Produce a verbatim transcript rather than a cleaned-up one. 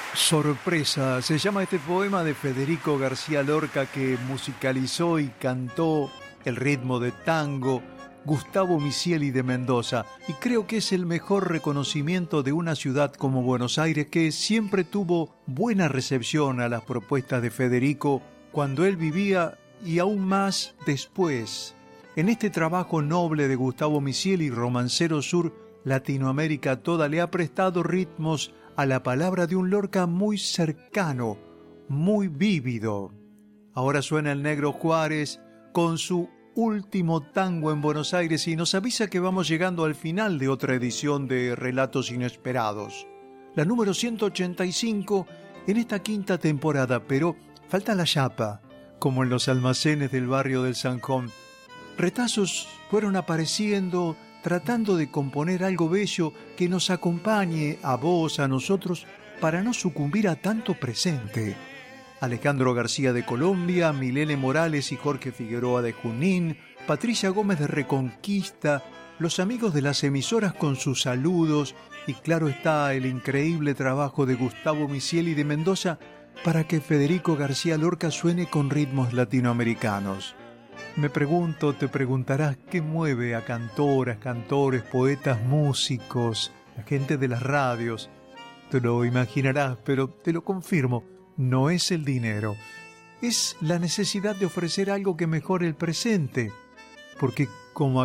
Sorpresa, se llama este poema de Federico García Lorca que musicalizó y cantó el ritmo de tango Gustavo Micieli de Mendoza, y creo que es el mejor reconocimiento de una ciudad como Buenos Aires, que siempre tuvo buena recepción a las propuestas de Federico cuando él vivía y aún más después. En este trabajo noble de Gustavo Micieli, Romancero Sur, Latinoamérica toda le ha prestado ritmos a la palabra de un Lorca muy cercano, muy vívido. Ahora suena el Negro Juárez con su último tango en Buenos Aires y nos avisa que vamos llegando al final de otra edición de Relatos Inesperados, la número ciento ochenta y cinco en esta quinta temporada, pero falta la chapa, como en los almacenes del barrio del Zanjón. Retazos fueron apareciendo tratando de componer algo bello que nos acompañe a vos, a nosotros, para no sucumbir a tanto presente. Alejandro García de Colombia, Milene Morales y Jorge Figueroa de Junín, Patricia Gómez de Reconquista, los amigos de las emisoras con sus saludos y claro está el increíble trabajo de Gustavo Micieli de Mendoza para que Federico García Lorca suene con ritmos latinoamericanos. Me pregunto, te preguntarás, ¿qué mueve a cantoras, cantores, poetas, músicos, la gente de las radios? Te lo imaginarás, pero te lo confirmo, no es el dinero. Es la necesidad de ofrecer algo que mejore el presente. Porque como